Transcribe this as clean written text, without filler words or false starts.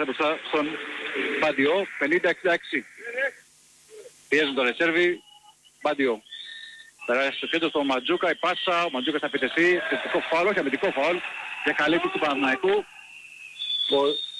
μπροστά στον Μπαντιό, 50-66. Πιέζουν τον Ρεσέρβι, Μπαντιό. Περάσει στο κέντρο στον Μαντζούκα, η πάσα, ο Μαντζούκας θα επιτεθεί, θετικό φάουλ, όχι αμυντικό φάουλ, για καλή του Παναθηναϊκού.